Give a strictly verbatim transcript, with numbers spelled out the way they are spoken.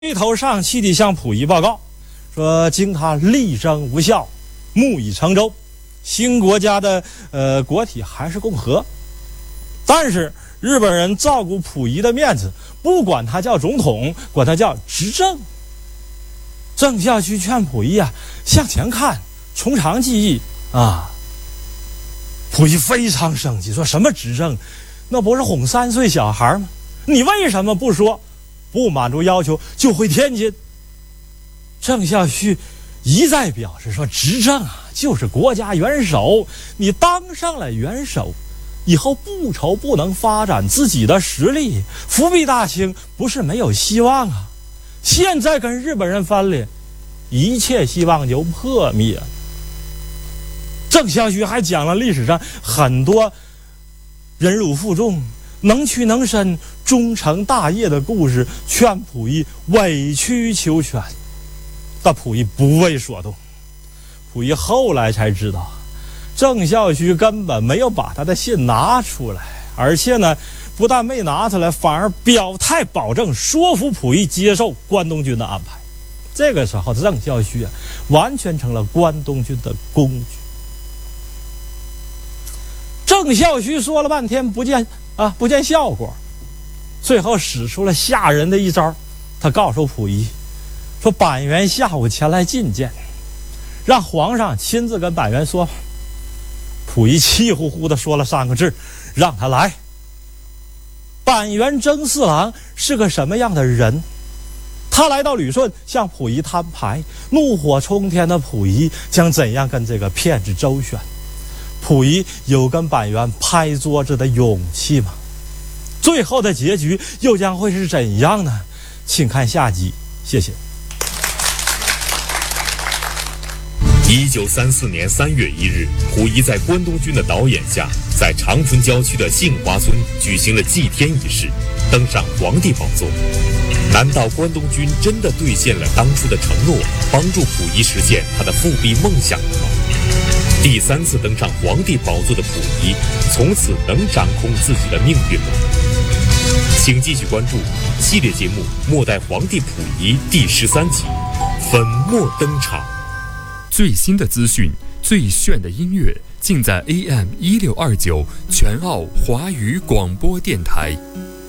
一头上气地向溥仪报告说，经他力争无效，木已成舟，新国家的呃国体还是共和。但是日本人照顾溥仪的面子，不管他叫总统，管他叫执政。郑孝胥劝溥仪啊，向前看，从长计议啊。溥仪非常生气，说什么执政，那不是哄三岁小孩吗？你为什么不说？不满足要求就回天津。郑孝胥一再表示说，执政啊就是国家元首，你当上了元首以后，不愁不能发展自己的实力，复辟大清不是没有希望啊。现在跟日本人翻脸，一切希望就破灭了。郑孝胥还讲了历史上很多忍辱负重、能屈能伸、终成大业的故事，劝溥仪委曲求全。但溥仪不为所动。溥仪后来才知道，郑孝胥根本没有把他的信拿出来，而且呢，不但没拿出来，反而表态保证说服溥仪接受关东军的安排。这个时候，郑孝胥啊，完全成了关东军的工具。郑孝胥说了半天不见啊，不见效果，最后使出了吓人的一招。他告诉溥仪说，板垣下午前来觐见，让皇上亲自跟板垣说。溥仪气呼呼地说了三个字，让他来。板垣征四郎是个什么样的人？他来到旅顺向溥仪摊牌，怒火冲天的溥仪将怎样跟这个骗子周旋？溥仪有跟板垣拍桌子的勇气吗？最后的结局又将会是怎样呢？请看下集，谢谢。 一九三四年三月一日，溥仪在关东军的导演下，在长春郊区的杏花村举行了祭天仪式，登上皇帝宝座。难道关东军真的兑现了当初的承诺，帮助溥仪实现他的复辟梦想了吗？第三次登上皇帝宝座的溥仪，从此能掌控自己的命运吗？请继续关注系列节目《末代皇帝溥仪》第十三集《粉墨登场》。 最新的资讯，最炫的音乐，尽在 A M 一六二九全澳华语广播电台。